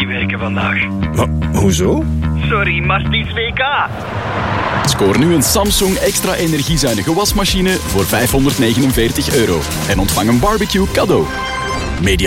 meewerken vandaag. Maar, hoezo? Sorry, maar het is WK. Scoor nu een Samsung extra energiezuinige wasmachine voor €549 en ontvang een barbecue cadeau. Media